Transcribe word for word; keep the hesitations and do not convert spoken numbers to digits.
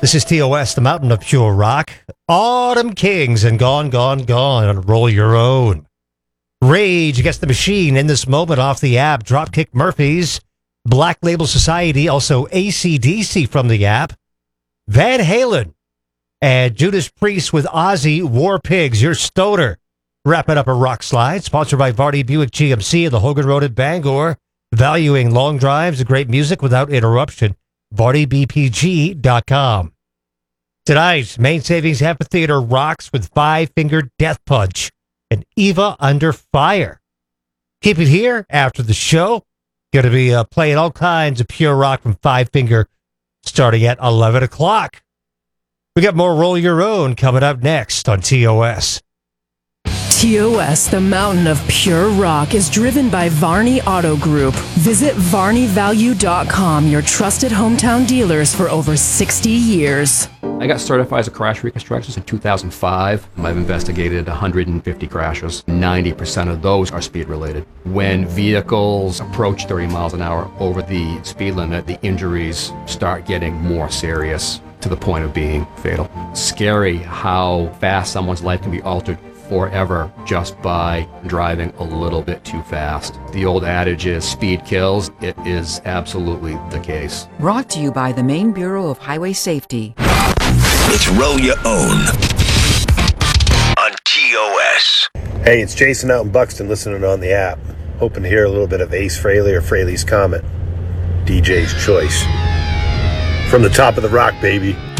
This is T O S, the Mountain of Pure Rock. Autumn Kings and Gone, Gone, Gone. Roll Your Own. Rage Against the Machine in this moment off the app. Dropkick Murphys. Black Label Society. Also A C D C from the app. Van Halen. And Judas Priest with Ozzy. War Pigs. Your Stoner. Wrapping up a rock slide. Sponsored by Vardy Buick G M C and the Hogan Road at Bangor. Valuing long drives and great music without interruption. Vardy B P G dot com. Tonight's Main Savings Amphitheater rocks with Five Finger Death Punch and Eva Under Fire. Keep it here after the show. Going to be uh, playing all kinds of pure rock from Five Finger starting at eleven o'clock. We got more Roll Your Own coming up next on T O S. T O S, the mountain of pure rock, is driven by Varney Auto Group. Visit Varney Value dot com, your trusted hometown dealers for over sixty years. I got certified as a crash reconstructionist in two thousand five. I've investigated one hundred fifty crashes. ninety percent of those are speed related. When vehicles approach thirty miles an hour over the speed limit, the injuries start getting more serious to the point of being fatal. Scary how fast someone's life can be altered forever just by driving a little bit too fast. The old adage is speed kills. It is absolutely the case. Brought to you by the Maine Bureau of Highway Safety. It's Roll Your Own on T O S. Hey, it's Jason out in Buxton listening on the app. Hoping to hear a little bit of Ace Frehley or Frehley's Comet. D J's choice. From the top of the rock, baby.